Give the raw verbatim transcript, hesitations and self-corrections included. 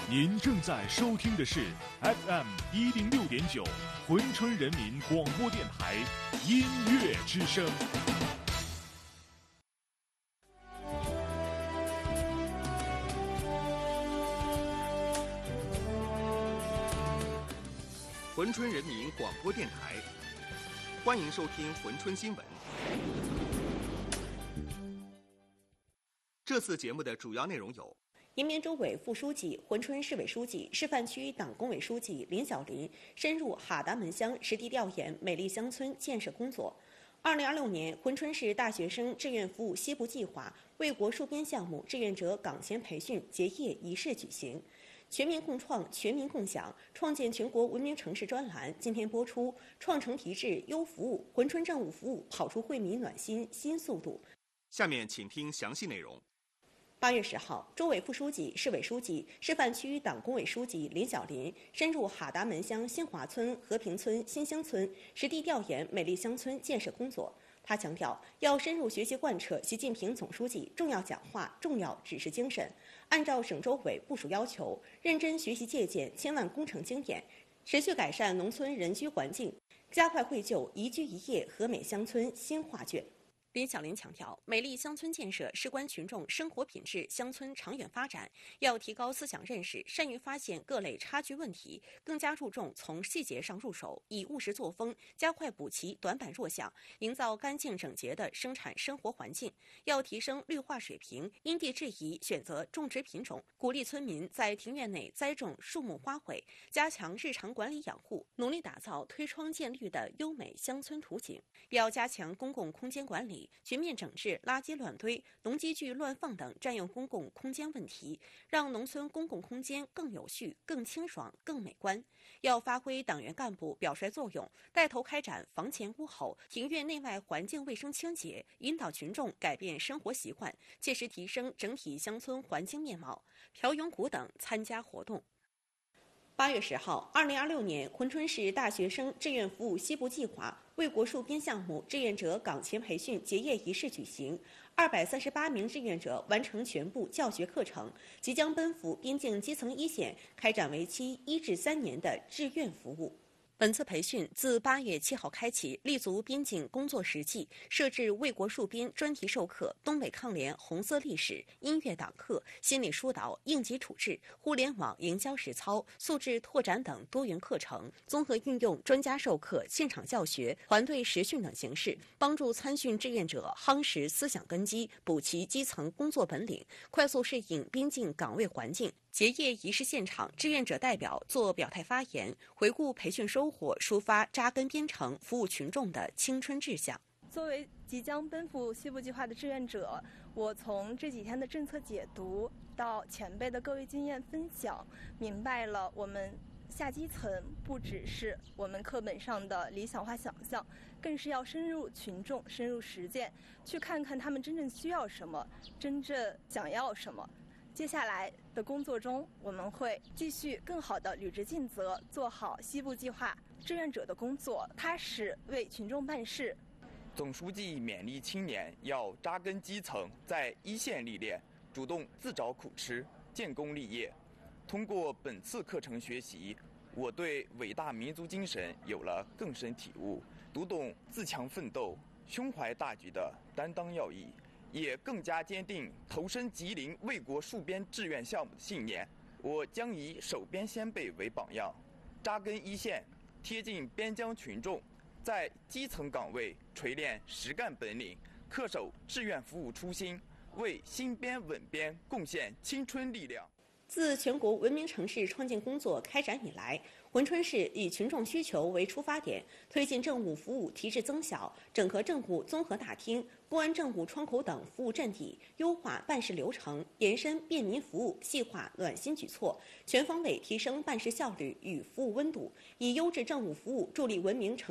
您正在收听的是 F M 一零六点九珲春人民广播电台音乐之声。 珲春人民广播电台，欢迎收听珲春新闻。这次节目的主要内容有： 延边州委副书记、珲春市委书记、示范区党工委书记林小林深入哈达门乡实地调研美丽乡村建设工作。二零二六年，珲春市大学生志愿服务西部计划为国戍边项目志愿者岗前培训结业仪式举行。全民共创，全民共享，创建全国文明城市专栏今天播出。创城提质，优服务，珲春政务服务跑出惠民暖心新速度。 下面请听详细内容。 八月十号，州委副书记、市委书记、示范区党工委书记林小林深入哈达门乡新华村、和平村、新乡村实地调研美丽乡村建设工作。他强调，要深入学习贯彻习近平总书记重要讲话、重要指示精神，按照省州委部署要求，认真学习借鉴千万工程经验，持续改善农村人居环境，加快绘就宜居宜业和美乡村新画卷。林小林强调，美丽乡村建设事关群众生活品质、乡村长远发展，要提高思想认识，善于发现各类差距问题，更加注重从细节上入手，以务实作风，加快补齐短板弱项，营造干净整洁的生产生活环境。要提升绿化水平，因地制宜选择种植品种，鼓励村民在庭院内栽种树木花卉，加强日常管理养护，努力打造推窗见绿的优美乡村图景。要加强公共空间管理，全面整治垃圾乱堆、农机具乱放等占用公共空间问题，让农村公共空间更有序、更清爽、更美观。要发挥党员干部表率作用，带头开展房前屋后、庭院内外环境卫生清洁，引导群众改变生活习惯，切实提升整体乡村环境面貌。朴永谷等参加活动。八月十号，二零二六年珲春市大学生志愿服务西部计划为国戍边项目志愿者岗前培训结业仪式举行，二百三十八名志愿者完成全部教学课程，即将奔赴边境基层一线，开展为期一至三年的志愿服务。本次培训自八月七号开启，立足边境工作实际，设置为国戍边专题授课、东北抗联红色历史、音乐党课、心理疏导、应急处置、互联网营销实操、素质拓展等多元课程，综合运用专家授课、现场教学、团队实训等形式，帮助参训志愿者夯实思想根基，补齐基层工作本领，快速适应边境岗位环境。结业仪式现场，志愿者代表作表态发言，回顾培训收获，抒发扎根边城、服务群众的青春志向。 作为即将奔赴西部计划的志愿者，我从这几天的政策解读到前辈的各位经验分享，明白了我们下基层不只是我们课本上的理想化想象，更是要深入群众、深入实践，去看看他们真正需要什么，真正想要什么。接下来的工作中，我们会继续更好地履职尽责，做好西部计划志愿者的工作，踏实为群众办事。 总书记勉励青年要扎根基层，在一线历练，主动自找苦吃，建功立业。通过本次课程学习，我对伟大民族精神有了更深体悟，读懂自强奋斗、胸怀大局的担当要义，也更加坚定投身吉林为国戍边志愿项目的信念。我将以守边先辈为榜样，扎根一线，贴近边疆群众，在基层岗位锤炼实干本领，恪守志愿服务初心，为新边稳边贡献青春力量。 自全国文明城市创建工作开展以来，珲春市以群众需求为出发点，推进政务服务提质增效，整合政务综合大厅、公安政务窗口等服务阵地，优化办事流程，延伸便民服务，细化暖心举措，全方位提升办事效率与服务温度，以优质政务服务助力文明城